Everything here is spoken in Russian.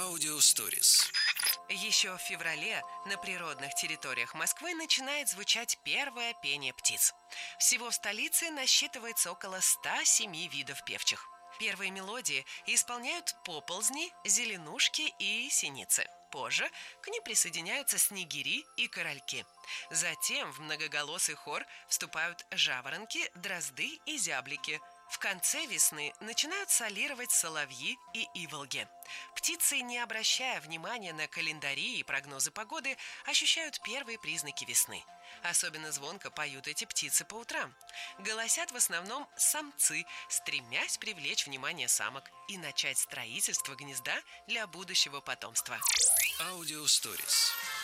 Аудиосторис. Еще в феврале на природных территориях Москвы начинает звучать первое пение птиц. Всего в столице насчитывается около 107 видов певчих. Первые мелодии исполняют поползни, зеленушки и синицы. Позже к ним присоединяются снегири и корольки. Затем в многоголосый хор вступают жаворонки, дрозды и зяблики. В конце весны начинают солировать соловьи и иволги. Птицы, не обращая внимания на календари и прогнозы погоды, ощущают первые признаки весны. Особенно звонко поют эти птицы по утрам. Голосят в основном самцы, стремясь привлечь внимание самок и начать строительство гнезда для будущего потомства. Аудиосторис.